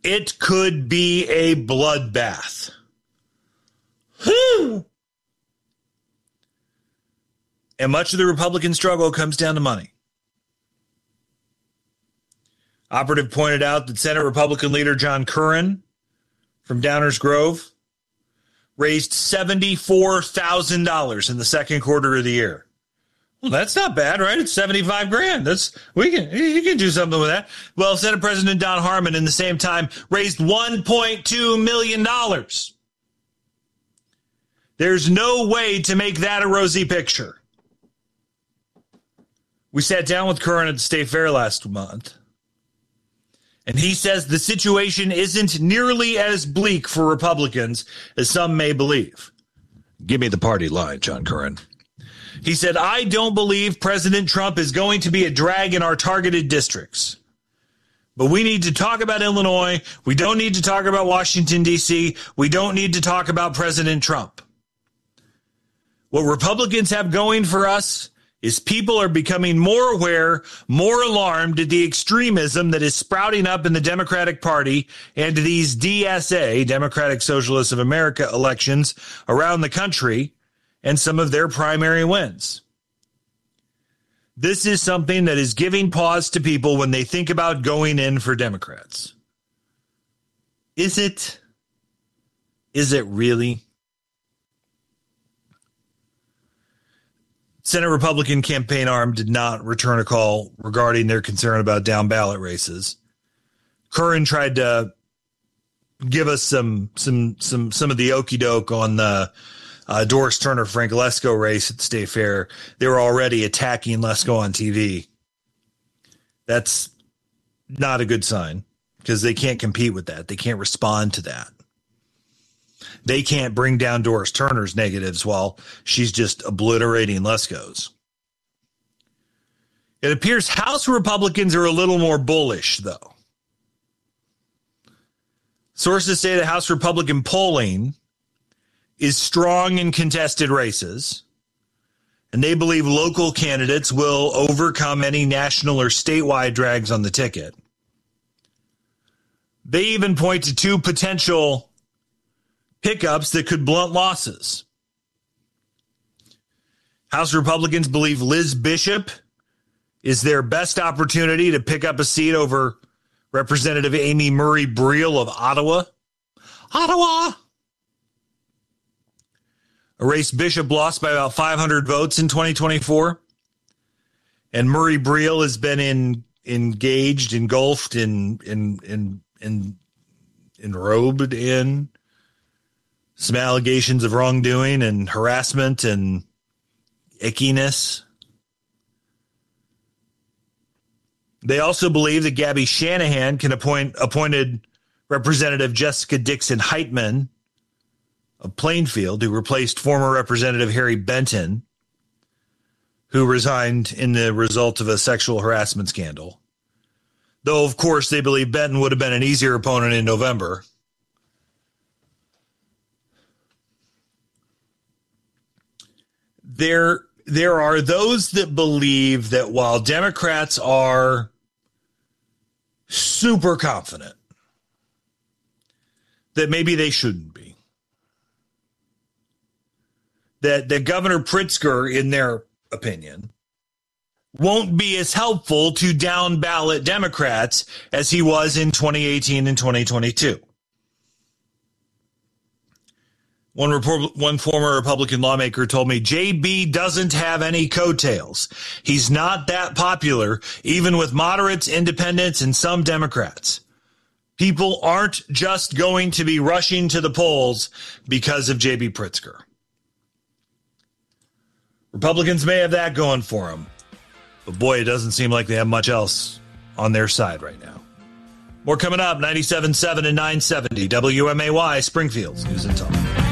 It could be a bloodbath. Whew. And much of the Republican struggle comes down to money. Operative pointed out that Senate Republican leader John Curran from Downers Grove raised $74,000 in the second quarter of the year. Well, that's not bad, right? It's $75,000. You can do something with that. Well, Senate President Don Harmon in the same time raised $1.2 million. There's no way to make that a rosy picture. We sat down with Curran at the State Fair last month, and he says the situation isn't nearly as bleak for Republicans as some may believe. Give me the party line, John Curran. He said, I don't believe President Trump is going to be a drag in our targeted districts. But we need to talk about Illinois. We don't need to talk about Washington, D.C. We don't need to talk about President Trump. What Republicans have going for us is people are becoming more aware, more alarmed at the extremism that is sprouting up in the Democratic Party and these DSA, Democratic Socialists of America, elections around the country and some of their primary wins. This is something that is giving pause to people when they think about going in for Democrats. Is it? Is it really? Senate Republican campaign arm did not return a call regarding their concern about down ballot races. Curran tried to give us some of the okey doke on the Doris Turner Frank Lesko race at the State Fair. They were already attacking Lesko on TV. That's not a good sign because they can't compete with that. They can't respond to that. They can't bring down Doris Turner's negatives while she's just obliterating Lesko's. It appears House Republicans are a little more bullish, though. Sources say that House Republican polling is strong in contested races, and they believe local candidates will overcome any national or statewide drags on the ticket. They even point to two potential pickups that could blunt losses. House Republicans believe Liz Bishop is their best opportunity to pick up a seat over Representative Amy Murray Briel of Ottawa. A race Bishop lost by about 500 votes in 2024. And Murray Briel has been engulfed, enrobed in some allegations of wrongdoing and harassment and ickiness. They also believe that Gabby Shanahan can appointed Representative Jessica Dixon Heitman of Plainfield, who replaced former Representative Harry Benton, who resigned in the result of a sexual harassment scandal. Though, of course, they believe Benton would have been an easier opponent in November. There are those that believe that while Democrats are super confident that maybe they shouldn't be, that Governor Pritzker, in their opinion, won't be as helpful to down ballot Democrats as he was in 2018 and 2022. One former Republican lawmaker told me, JB doesn't have any coattails. He's not that popular, even with moderates, independents, and some Democrats. People aren't just going to be rushing to the polls because of JB Pritzker. Republicans may have that going for them, but boy, it doesn't seem like they have much else on their side right now. More coming up, 97.7 and 970 WMAY, Springfield's News and Talk.